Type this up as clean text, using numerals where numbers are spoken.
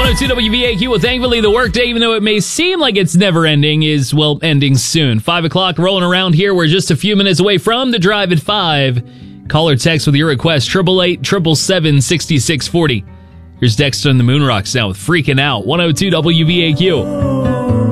102 WVAQ. Well, thankfully, the workday, even though it may seem like it's never ending, is, well, ending soon. 5 o'clock rolling around here. We're just a few minutes away from the drive at 5. Call or text with your request, 888-777-6640. Here's Dexter and the Moonrocks now with Freaking Out, 102 WVAQ.